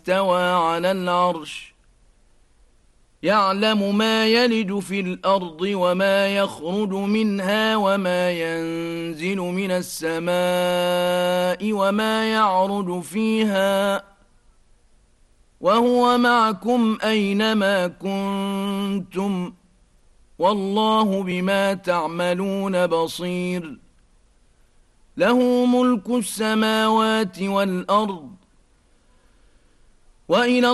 استوى على العرش يعلم ما يلج في الأرض وما يخرج منها وما ينزل من السماء وما يعرج فيها وهو معكم أينما كنتم والله بما تعملون بصير له ملك السماوات والأرض وإلى